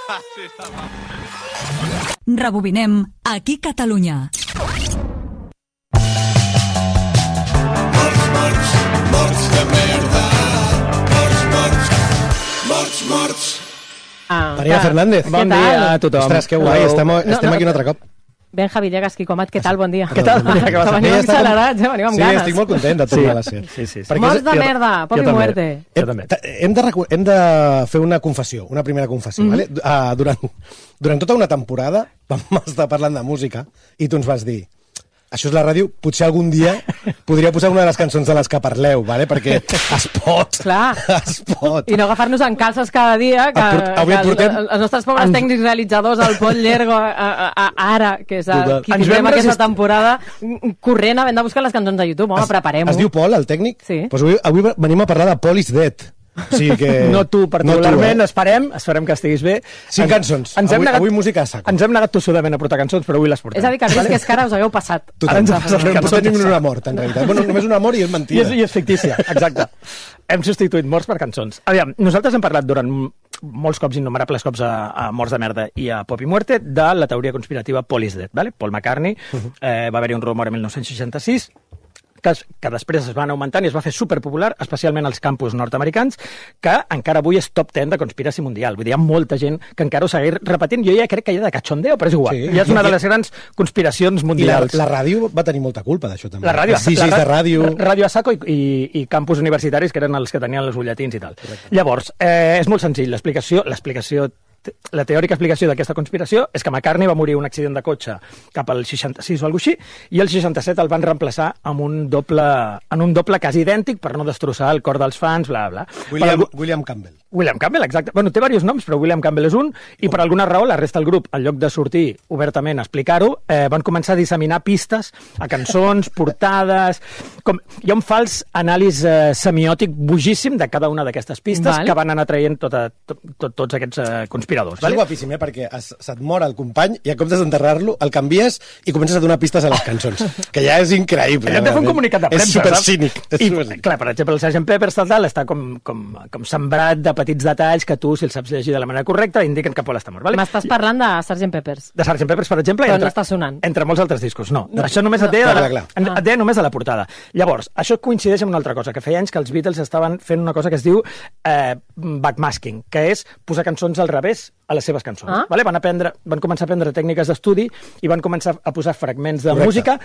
Rebobinem aquí Catalunya. Morts de merda. Morts. Maria Fernández. Bon dia a tothom. Ostres, que guai, estem aquí un altre cop. Benja Villegas, Quicomat, què tal? Bon dia. Què tal? Bon dia, que vas a Venim accelerats, veniu amb ganes. Sí, estic molt content de tornar a la SER. Sí. Morts de merda, poc i muerte. Jo també. Hem de fer una confessió, una primera confessió. Vale? Durant tota una temporada vam estar parlant de música i tu ens vas dir: això és la ràdio, potser algun dia podria posar una de les cançons de les que parleu, vale? Perquè es pot. Clar. Es pot. I no agafar-nos en calces cada dia, que els nostres pobres tècnics realitzadors, el Pol Llergo, ara, que és qui tindrem aquesta temporada, corrent havent de buscar les cançons de YouTube. Home, preparem-ho. Es diu Pol, el tècnic? Sí. Pues avui venim a parlar de Pol is Dead. O sigui que... No tu particularment, esperem que estiguis bé. 5 cançons, avui música a saco. Ens hem negat tossudament a portar cançons, però avui les portem. És a dir, que el risc és que ara us hagueu passat. Total, no tenim una mort, en realitat. Bueno, només una mort i és mentida. I és fictícia, exacte. Hem substituït morts per cançons. Aviam, nosaltres hem parlat durant molts cops, innumerables cops, a Morts de Merda i a Pop i Muerte, de la teoria conspirativa Paul is Dead, vale? Paul McCartney, va haver-hi un rumor en 1966, que després es van augmentant i es va fer superpopular, especialment als campus nord-americans, que encara avui és top 10 de conspiració mundial. Vull dir, hi ha molta gent que encara ho segueix repetint. Jo ja crec que hi ha de cachondeo, però és igual. Sí, ja és una de les grans conspiracions mundials. I la ràdio va tenir molta culpa d'això, també. La ràdio, els DJs de ràdio... Ràdio a saco i campus universitaris, que eren els que tenien els butlletins i tal. Correcte. Llavors, és molt senzill. La teòrica explicació d'aquesta conspiració és que McCartney va morir en un accident de cotxe cap al 66 o alguna cosa així, i el 67 el van reemplaçar en un doble quasi idèntic per no destrossar el cor dels fans, bla, bla. William Campbell. William Campbell, exacte. Bueno, té diversos noms, però William Campbell és un, i per alguna raó la resta del grup, en lloc de sortir obertament a explicar-ho, van començar a disseminar pistes a cançons, portades... Hi ha un fals anàlisi semiòtic bojíssim de cada una d'aquestes pistes que van anar traient tots aquests conspiradors. Això és guapíssim, perquè se't mor el company i en comptes d'enterrar-lo, el canvies i comences a donar pistes a les cançons, que ja és increïble. Hem de fer un comunicat de premsa, és supercínic. I, clar, per exemple, el Sgt. Pepper's tal està com sembrat de petits detalls que tu, si els saps llegir de la manera correcta, indiquen que Paul està mort. Vale? M'estàs parlant de Sgt. Pepper's. De Sgt. Pepper's, per exemple, però no està sonant. Entre molts altres discos. No, això només et deia només de la portada. Llavors, això coincideix amb una altra cosa, que feia anys que els Beatles estaven fent una cosa que es diu backmasking, que és posar cançons al revés a les seves cançons. Vale? Van començar a aprendre tècniques d'estudi i van començar a posar fragments de música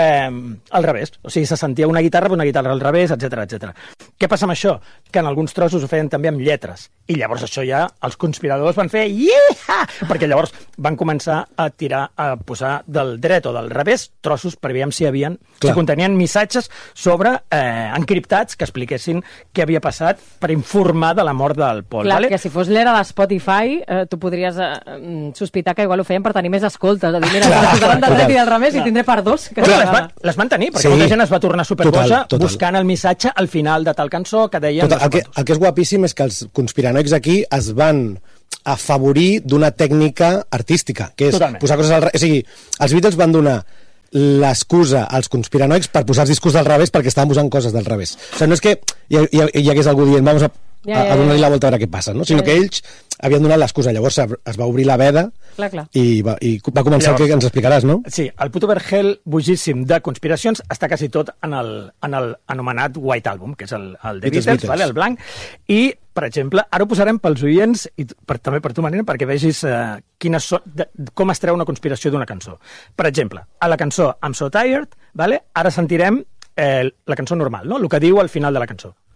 al revés. O sigui, se sentia una guitarra al revés, etc. Què passa amb això? Que en alguns trossos ho feien també amb lletres. I llavors això ja els conspiradors van fer perquè llavors van començar a posar del dret o del revés trossos per veure si contenien missatges encriptats que expliquessin què havia passat per informar de la mort del Paul. Clar, que si fos l'era de Spotify tu podries sospitar que igual ho feien per tenir més escoltes. A dir, mira, escoltaran del dret i del revés i tindré per dos. Les van tenir, perquè molta gent es va tornar superboja buscant el missatge al final de tal cançó que deien... El que és guapíssim és que els conspiranoics aquí es van afavorir d'una tècnica artística, que és posar coses al revés. O sigui, els Beatles van donar l'excusa als conspiranoics per posar els discos del revés perquè estaven posant coses del revés. O sigui, no és que hi hagués algú dient vamos a donar-li la volta a veure què passa, no? Sinó que ells havien donat l'excusa. Llavors es va obrir la veda i va començar el que ens explicaràs, no? Sí, el puto vergel bojíssim de conspiracions està quasi tot en el anomenat White Album, que és el de Beatles, el blanc, i per exemple, ara ho posarem pels oients i també per tu, Marina, perquè vegis com es treu una conspiració d'una cançó. Per exemple, a la cançó I'm So Tired, ara sentirem la cançó normal, no? El que diu al final de la cançó.